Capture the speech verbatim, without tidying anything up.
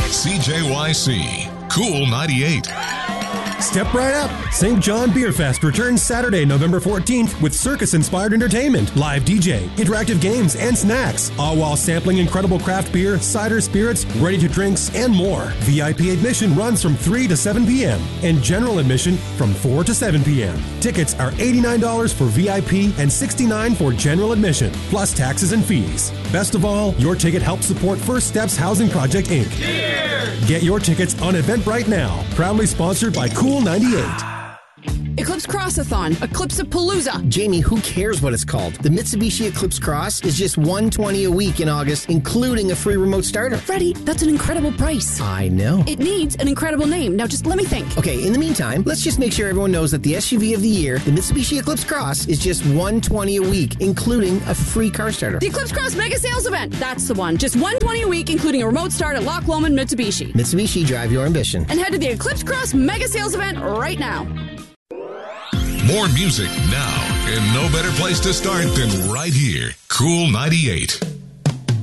C J Y C, Cool ninety-eight. Step right up. Saint John Beer Fest returns Saturday, November fourteenth with circus-inspired entertainment, live D J, interactive games, and snacks, all while sampling incredible craft beer, cider, spirits, ready-to-drinks, and more. V I P admission runs from three to seven p.m. and general admission from four to seven p.m. Tickets are eighty-nine dollars for V I P and sixty-nine dollars for general admission, plus taxes and fees. Best of all, your ticket helps support First Steps Housing Project, Incorporated. Cheers! Get your tickets on Eventbrite now. Proudly sponsored by Cool ninety-eight. Eclipse Crossathon, Eclipse-a-Palooza. Jamie, who cares what it's called? The Mitsubishi Eclipse Cross is just one hundred twenty dollars a week in August, including a free remote starter. Freddie, that's an incredible price. I know. It needs an incredible name. Now just let me think. Okay, in the meantime, let's just make sure everyone knows that the S U V of the year, the Mitsubishi Eclipse Cross, is just one hundred twenty dollars a week, including a free car starter. The Eclipse Cross Mega Sales Event. That's the one. Just one hundred twenty dollars a week, including a remote start at Loch Lomond Mitsubishi. Mitsubishi, drive your ambition. And head to the Eclipse Cross Mega Sales Event right now. More music now, and no better place to start than right here. Cool ninety-eight.